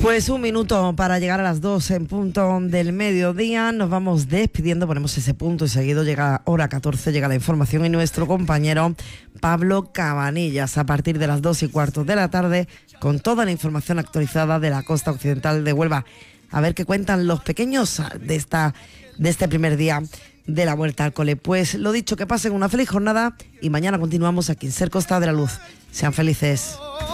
Pues un minuto para llegar a las 2 en punto del mediodía. Nos vamos despidiendo, ponemos ese punto y seguido llega hora 14, llega la información y nuestro compañero Pablo Cabanillas a partir de las 2:15 de la tarde con toda la información actualizada de la costa occidental de Huelva. A ver qué cuentan los pequeños de este primer día de la vuelta al cole. Pues lo dicho, que pasen una feliz jornada y mañana continuamos aquí en Ser Costa de la Luz. Sean felices.